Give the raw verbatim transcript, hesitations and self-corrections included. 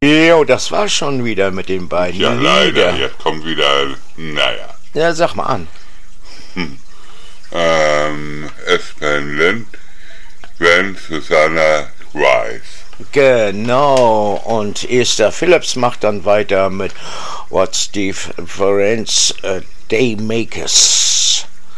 Jo, das war schon wieder mit den beiden. Ja, leider, Lieder. jetzt kommt wieder, naja. Ja, sag mal an. Hm. Ähm, Aspen Lind, Gwen Susanna Rice. Genau, und Esther Phillips macht dann weiter mit What's Difference uh, They Make Us.